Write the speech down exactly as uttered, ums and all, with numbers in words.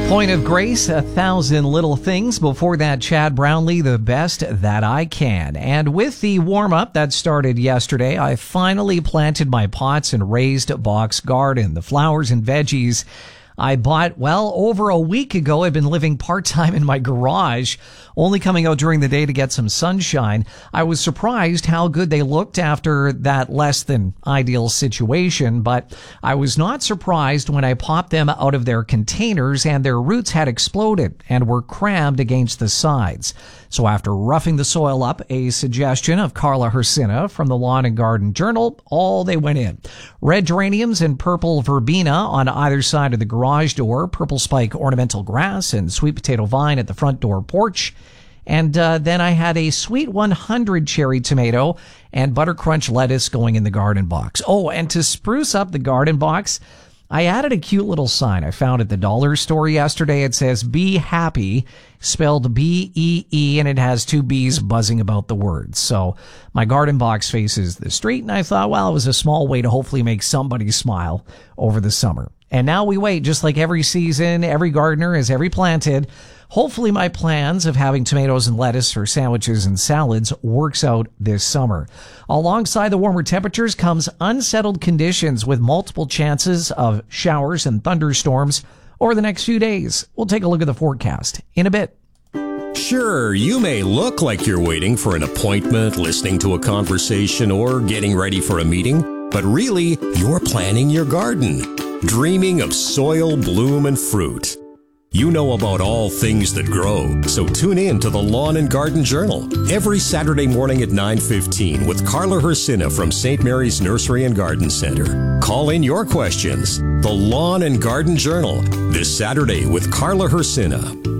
Point of Grace, A Thousand Little Things. Before that, Chad Brownlee, The Best That I Can. And with the warm-up that started yesterday, I finally planted my pots and raised box garden. The flowers and veggies I bought, well, over a week ago. I've been living part-time in my garage, only coming out during the day to get some sunshine. I was surprised how good they looked after that less than ideal situation, but I was not surprised when I popped them out of their containers and their roots had exploded and were crammed against the sides. So after roughing the soil up, a suggestion of Carla Hersina from the Lawn and Garden Journal, all they went in. Red geraniums and purple verbena on either side of the garage door, purple spike ornamental grass and sweet potato vine at the front door porch. And uh, then I had a Sweet one hundred cherry tomato and butter crunch lettuce going in the garden box. Oh, and to spruce up the garden box, I added a cute little sign I found at the dollar store yesterday. It says, "Be Happy," spelled B E E, and it has two B's buzzing about the words. So my garden box faces the street, and I thought, well, it was a small way to hopefully make somebody smile over the summer. And now we wait, just like every season, every gardener has every planted. Hopefully my plans of having tomatoes and lettuce for sandwiches and salads works out this summer. Alongside the warmer temperatures comes unsettled conditions with multiple chances of showers and thunderstorms over the next few days. We'll take a look at the forecast in a bit. Sure, you may look like you're waiting for an appointment, listening to a conversation, or getting ready for a meeting, but really, you're planning your garden, dreaming of soil, bloom, and fruit. You know about all things that grow, so tune in to the Lawn and Garden Journal every Saturday morning at nine fifteen with Carla Hersina from Saint Mary's Nursery and Garden Center. Call in your questions. The Lawn and Garden Journal, this Saturday with Carla Hersina.